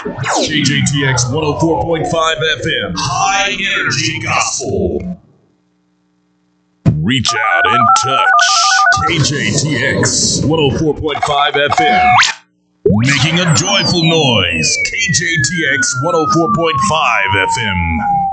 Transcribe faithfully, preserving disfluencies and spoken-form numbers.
K J T X one oh four point five F M. High Energy Gospel. Reach out and touch. K J T X one oh four point five F M. Making a joyful noise. K J T X one oh four point five F M.